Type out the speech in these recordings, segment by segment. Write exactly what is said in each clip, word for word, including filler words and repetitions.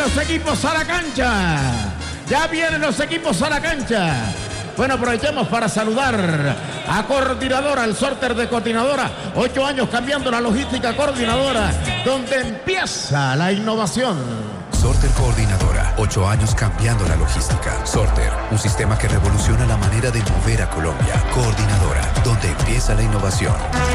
los equipos a la cancha. Ya vienen los equipos a la cancha. Bueno, aprovechemos para saludar a Coordinadora, al sorter de Coordinadora. Ocho años cambiando la logística Coordinadora, donde empieza la innovación. Sorter Coordinadora, ocho años cambiando la logística. Sorter, un sistema que revoluciona la manera de mover a Colombia. Coordinadora, donde empieza la innovación.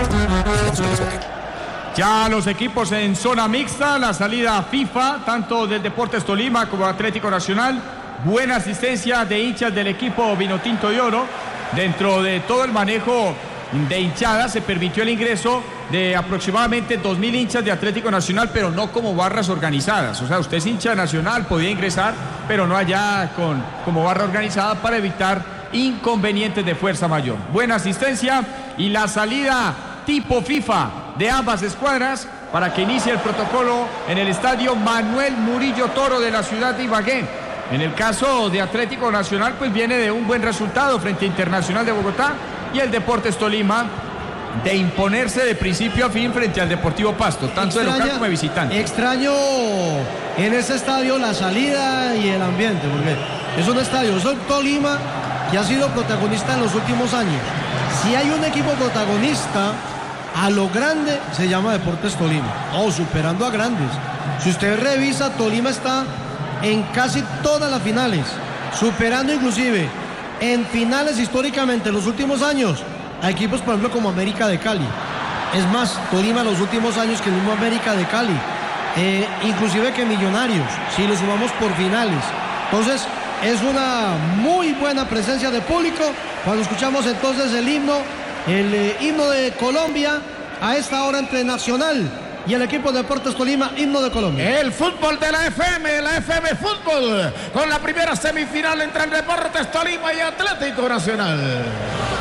Ya los equipos en zona mixta, la salida FIFA, tanto del Deportes Tolima como Atlético Nacional. Buena asistencia de hinchas del equipo Vinotinto de Oro. Dentro de todo el manejo de hinchadas se permitió el ingreso de aproximadamente dos mil hinchas de Atlético Nacional, pero no como barras organizadas. O sea, usted es hincha nacional, podía ingresar, pero no allá con, como barra organizada para evitar inconvenientes de fuerza mayor. Buena asistencia y la salida tipo FIFA de ambas escuadras para que inicie el protocolo en el estadio Manuel Murillo Toro de la ciudad de Ibagué. En el caso de Atlético Nacional, pues viene de un buen resultado frente a Internacional de Bogotá, y el Deportes Tolima de imponerse de principio a fin frente al Deportivo Pasto, tanto de local como de visitante. Extraño en ese estadio la salida y el ambiente, porque es un estadio, es el Tolima que ha sido protagonista en los últimos años. Si hay un equipo protagonista a lo grande, se llama Deportes Tolima, o superando a grandes. Si usted revisa, Tolima está en casi todas las finales, superando inclusive en finales históricamente en los últimos años a equipos, por ejemplo, como América de Cali. Es más, Tolima en los últimos años que el mismo América de Cali, eh, inclusive que Millonarios, si lo sumamos por finales. Entonces, es una muy buena presencia de público cuando escuchamos entonces el himno, el eh, himno de Colombia a esta hora entre Nacional y el equipo de Deportes Tolima, himno de Colombia. El fútbol de la F M, la F M Fútbol, con la primera semifinal entre el Deportes Tolima y Atlético Nacional.